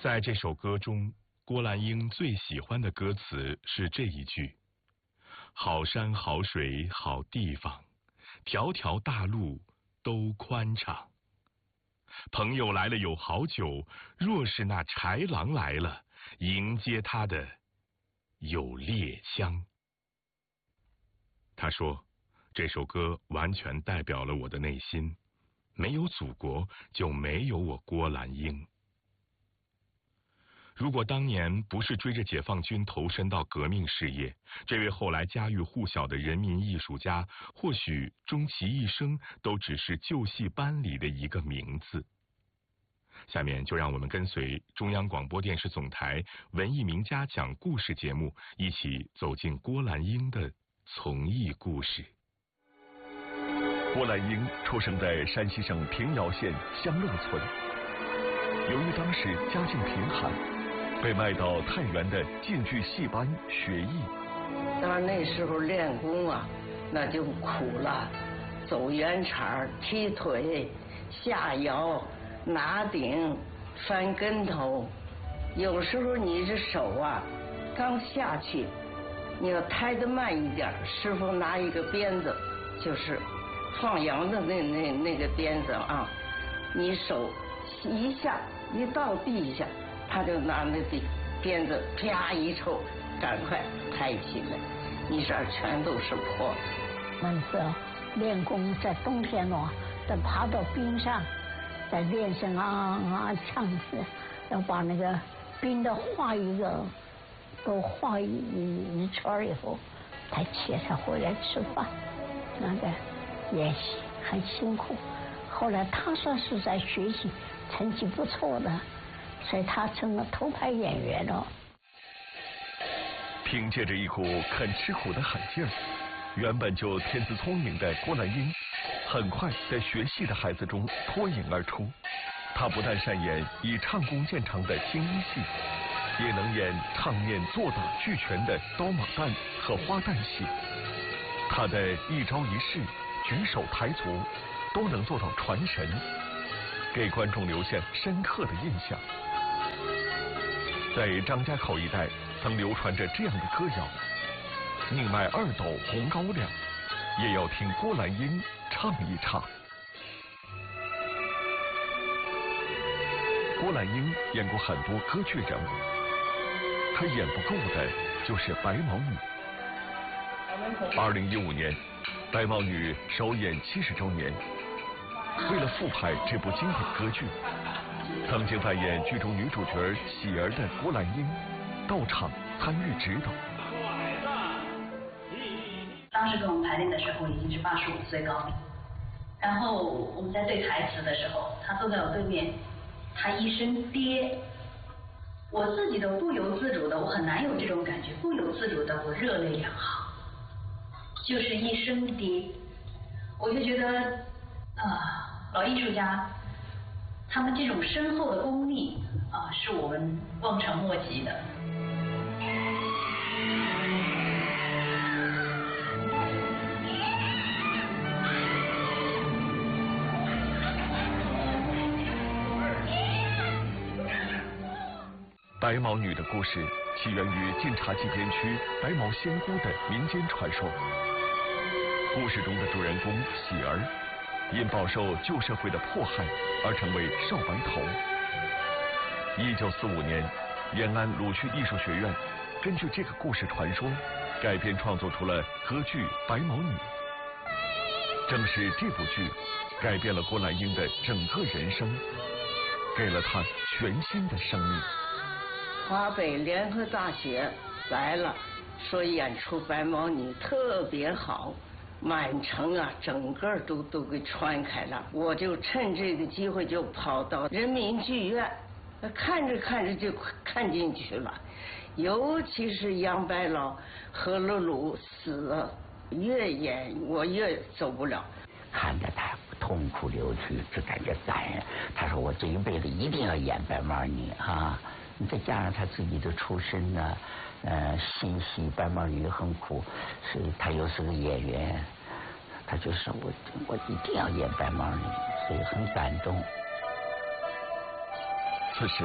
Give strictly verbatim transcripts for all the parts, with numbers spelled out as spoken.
在这首歌中，郭兰英最喜欢的歌词是这一句：好山好水好地方，条条大路都宽敞。朋友来了有好酒，若是那豺狼来了，迎接他的有猎枪。他说，这首歌完全代表了我的内心，没有祖国，就没有我郭兰英。如果当年不是追着解放军投身到革命事业，这位后来家喻户晓的人民艺术家，或许终其一生都只是旧戏班里的一个名字。下面就让我们跟随中央广播电视总台文艺名家讲故事节目，一起走进郭兰英的从艺故事。 郭兰英出生在山西省平遥县香乐村，由于当时家境贫寒，被卖到太原的晋剧戏班学艺。 当然那时候练功啊，那就苦了，走圆场、踢腿、下摇、拿顶、翻跟头，有时候你这手啊刚下去，你要抬得慢一点，师傅拿一个鞭子，就是放羊的那那那个鞭子啊，你手一下一到地下，他就拿那鞭鞭子啪一抽，赶快抬起来，你这儿全都是破。 我们是练功，在冬天呢，得爬到冰上，再练声啊啊唱词，要把那个冰的画一个，都画一一圈以后，才切才回来吃饭。那个练习很辛苦。后来他算是在学习成绩不错的，所以他成了头牌演员了。 凭借着一股肯吃苦的狠劲儿，原本就天资聪明的郭兰英，很快在学戏的孩子中脱颖而出。他不但善演以唱功见长的京一戏，也能演唱念做打俱全的刀马旦和花旦戏。他的一招一式、举手抬足，都能做到传神，给观众留下深刻的印象。在张家口一带，曾流传着这样的歌谣：宁卖二斗红高粱，也要听郭兰英唱一唱。郭兰英演过很多歌剧人物，可演不够的就是白毛女。二零一五年，白毛女首演七十周年。为了复排这部经典歌剧，曾经扮演剧中女主角喜儿的郭兰英到场参与指导。 当时跟我们排练的时候已经是八十五岁高龄，然后我们在对台词的时候，他坐在我对面，他一声爹，我自己都不由自主的，我很难有这种感觉，不由自主的我热泪两行，就是一声爹，我就觉得啊，老艺术家他们这种深厚的功力啊，是我们望尘莫及的。 白毛女的故事起源于晋察冀边区白毛仙姑的民间传说。故事中的主人公喜儿，因饱受旧社会的迫害而成为少白头。一九四五年，延安鲁迅艺术学院根据这个故事传说，改编创作出了歌剧《白毛女》。正是这部剧改变了郭兰英的整个人生，给了她全新的生命。 华北联合大学来了，说演出白毛女特别好，满城啊整个都都给传开了。我就趁这个机会就跑到人民剧院，看着看着就看进去了。尤其是杨白劳、何乐鲁死了，越演我越走不了。 看着他痛哭流涕，就感觉感人。他说我这一辈子一定要演白毛女啊！再加上他自己的出身呢，呃，心系白毛女很苦，所以他又是个演员，他就说我我一定要演白毛女，所以很感动。 此时，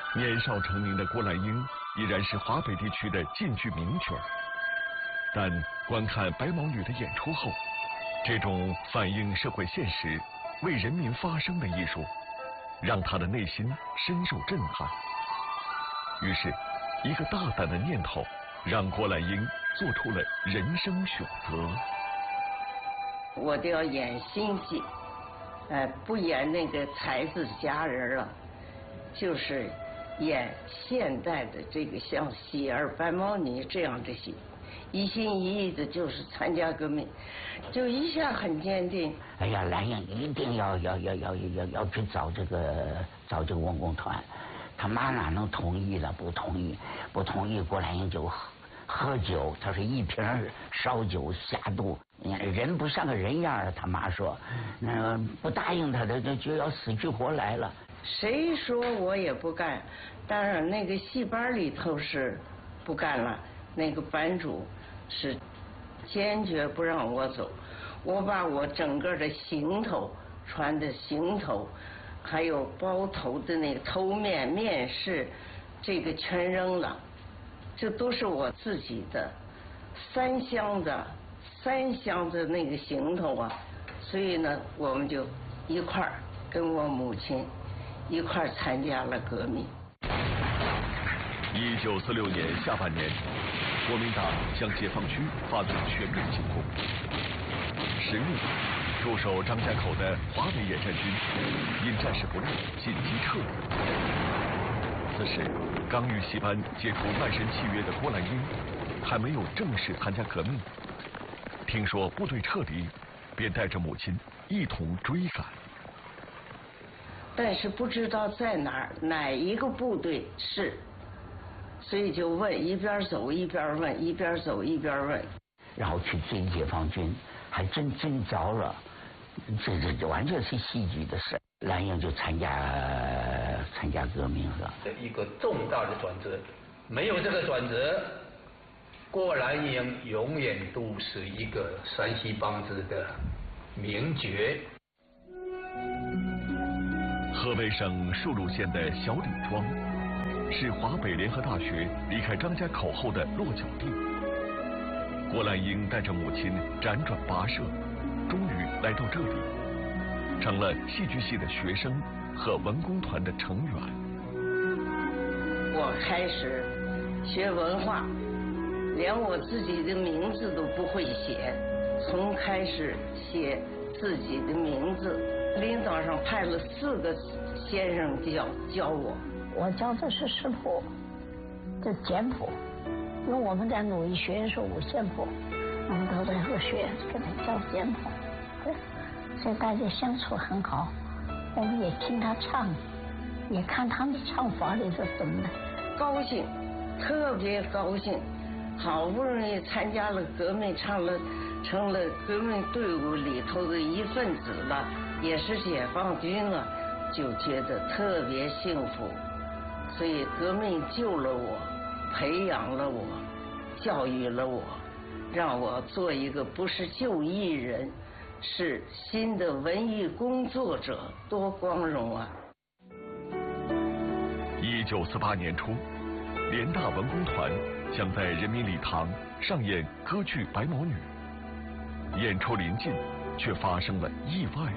年少成名的郭兰英依然是华北地区的晋剧名角，但观看白毛女的演出后，这种反映社会现实、为人民发声的艺术，让他的内心深受震撼。于是，一个大胆的念头让郭兰英做出了人生选择。 我都要演新戏，呃，不演那个才子佳人了，就是演现代的这个像喜儿、白毛女这样的戏，一心一意的就是参加革命，就一下很坚定。 哎呀，兰英一定要要要要要要去找这个找这个文工团，他妈哪能同意了？不同意，不同意，郭兰英就喝喝酒，他说一瓶烧酒下肚，人不像个人样，他妈说，那不答应他的，就就要死去活来了。 谁说我也不干？当然，那个戏班里头是不干了，那个班主是坚决不让我走。我把我整个的行头穿的行头，还有包头的那个头面面饰，这个全扔了。这都是我自己的三箱子三箱子那个行头啊，所以呢，我们就一块儿跟我母亲一块儿参加了革命。 一九四六年下半年，国民党向解放区发动全面进攻。十月，驻守张家口的华北野战军因战事不利，紧急撤离。此时，刚与戏班解除卖身契约的郭兰英还没有正式参加革命，听说部队撤离，便带着母亲一同追赶。 但是不知道在哪儿，哪一个部队是，所以就问，一边走一边问，一边走一边问， 然后去追解放军，还真真着了，这这这完全是戏剧的事。兰英就参加参加革命了， 一个重大的转折，没有这个转折，郭兰英永远都是一个山西梆子的名角。 河北省述鲁县的小李庄，是华北联合大学离开张家口后的落脚地。郭兰英带着母亲辗转跋涉，终于来到这里，成了戏剧系的学生和文工团的成员。 我开始学文化，连我自己的名字都不会写，从开始写自己的名字，领导上派了四个先生教教我。 我教的是视谱，这简谱，因为我们在鲁艺学院是五线谱，我们都在和学给他教简谱，对，所以大家相处很好。我们也听他唱，也看他的唱法里是怎么的， 高兴，特别高兴，好不容易参加了革命，唱了，成了革命队伍里头的一份子了，也是解放军了，就觉得特别幸福。所以革命救了我，培养了我，教育了我，让我做一个不是就艺人，是新的文艺工作者，多光荣啊！ 一九四八年初，联大文工团将在人民礼堂上演歌剧《白毛女》，演出临近，却发生了意外。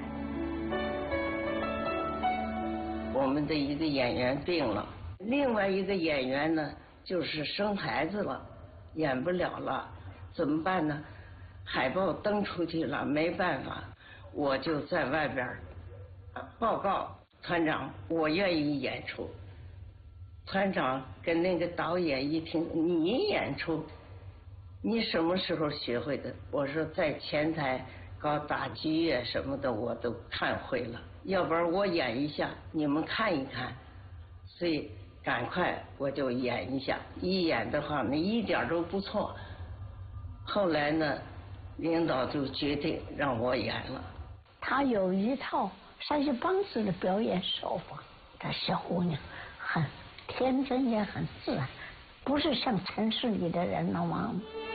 我们的一个演员病了，另外一个演员呢，就是生孩子了，演不了了，怎么办呢？海报登出去了，没办法，我就在外边报告团长，我愿意演出。团长跟那个导演一听，你演出，你什么时候学会的？我说在前台搞打击乐什么的，我都看会了，要不然我演一下，你们看一看。所以赶快我就演一下，一演的话，那一点都不错。后来呢，领导就决定让我演了。 他有一套山西梆子的表演手法，这小姑娘很天真也很自然，不是像城市里的人那么